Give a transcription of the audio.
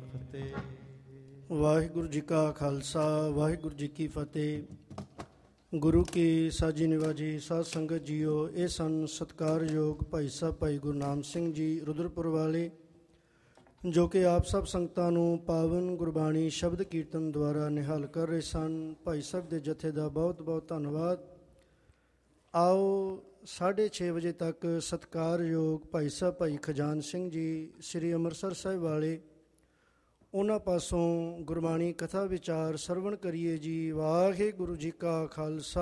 ਫਤਿਹ। ਵਾਹਿਗੁਰੂ ਜੀ ਕਾ ਖਾਲਸਾ, ਵਾਹਿਗੁਰੂ ਜੀ ਕੀ ਫਤਿਹ। ਗੁਰੂ ਕੀ ਸਾਜੀ ਨਿਵਾਜੀ ਸਾਧ ਸੰਗਤ ਜੀਓ, ਇਹ ਸਨ ਸਤਿਕਾਰਯੋਗ ਭਾਈ ਸਾਹਿਬ ਭਾਈ ਗੁਰਨਾਮ ਸਿੰਘ ਜੀ ਰੁਦਰਪੁਰ ਵਾਲੇ, ਜੋ ਕਿ ਆਪ ਸਭ ਸੰਗਤਾਂ ਨੂੰ ਪਾਵਨ ਗੁਰਬਾਣੀ ਸ਼ਬਦ ਕੀਰਤਨ ਦੁਆਰਾ ਨਿਹਾਲ ਕਰ ਰਹੇ ਸਨ। ਭਾਈ ਸਾਹਿਬ ਦੇ ਜਥੇ ਦਾ ਬਹੁਤ ਬਹੁਤ ਧੰਨਵਾਦ। ਆਓ 6:30 ਵਜੇ ਤੱਕ ਸਤਿਕਾਰਯੋਗ ਭਾਈ ਸਾਹਿਬ ਭਾਈ ਖਜਾਨ ਸਿੰਘ ਜੀ ਸ੍ਰੀ ਅੰਮ੍ਰਿਤਸਰ ਸਾਹਿਬ ਵਾਲੇ, ਉਹਨਾਂ ਪਾਸੋਂ ਗੁਰਬਾਣੀ ਕਥਾ ਵਿਚਾਰ ਸਰਵਣ ਕਰੀਏ ਜੀ। ਵਾਹਿਗੁਰੂ ਜੀ ਕਾ ਖਾਲਸਾ,